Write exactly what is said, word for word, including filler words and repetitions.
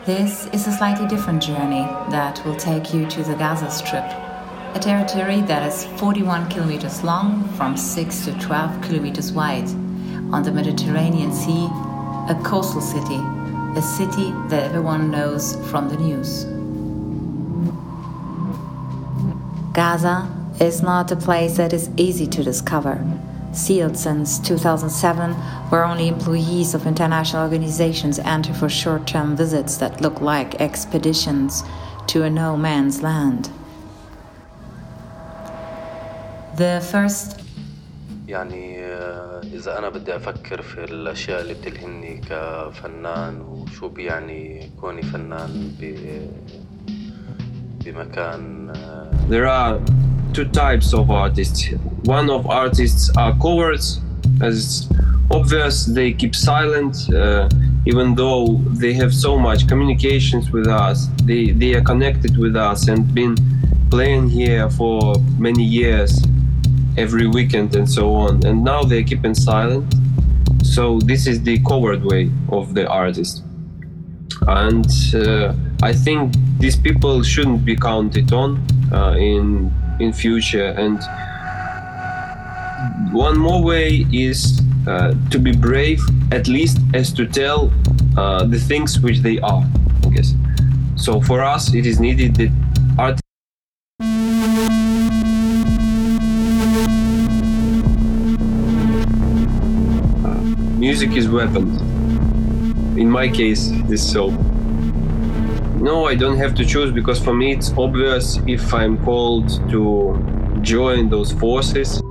This is a slightly different journey that will take you to the Gaza Strip, a territory that is forty-one kilometers long from six to twelve kilometers wide, on the Mediterranean Sea, a coastal city, a city that everyone knows from the news. Gaza is not a place that is easy to discover. Sealed since two thousand seven, where only employees of international organizations enter for short-term visits that look like expeditions to a no-man's land. The first يعني إذا أنا بدي أفكر في الأشياء اللي بتلهمني كفنان وشو بيعني كوني فنان بمكان. There are two types of artists. One of artists are cowards, as it's obvious they keep silent, uh, even though they have so much communications with us. They they are connected with us and been playing here for many years, every weekend and so on. And now they're keeping silent. So this is the coward way of the artist. And uh, I think these people shouldn't be counted on uh, in in future. And one more way is uh, to be brave, at least as to tell uh, the things which they are, I guess. So for us, it is needed that art. Uh, music is weapon. In my case, this is so. No, I don't have to choose, because for me it's obvious if I'm called to join those forces.